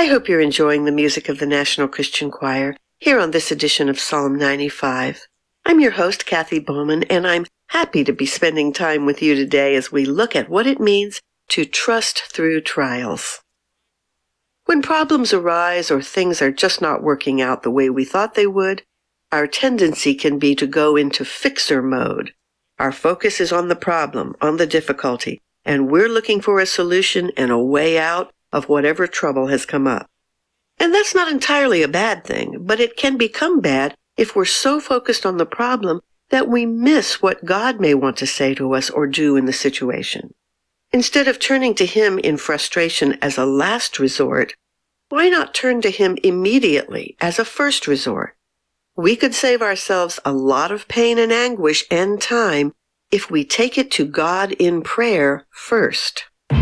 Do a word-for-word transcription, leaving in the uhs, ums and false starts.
I hope you're enjoying the music of the National Christian Choir here on this edition of Psalm ninety-five. I'm your host, Kathy Bowman, and I'm happy to be spending time with you today as we look at what it means to trust through trials. When problems arise or things are just not working out the way we thought they would, our tendency can be to go into fixer mode. Our focus is on the problem, on the difficulty, and we're looking for a solution and a way out of whatever trouble has come up. And that's not entirely a bad thing, but it can become bad if we're so focused on the problem that we miss what God may want to say to us or do in the situation. Instead of turning to Him in frustration as a last resort, why not turn to Him immediately as a first resort? We could save ourselves a lot of pain and anguish and time if we take it to God in prayer first.